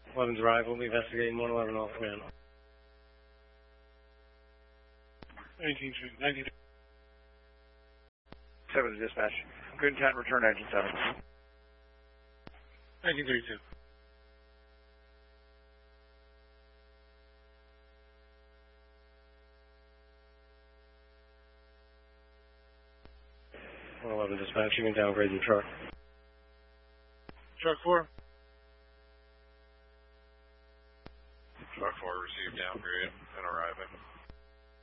11 Drive, we'll be investigating 111 off command. 19. 7 to dispatch. Good intent, return engine 7. 1932. Dispatch, you can downgrade your truck. Truck 4. Truck 4 received downgrade.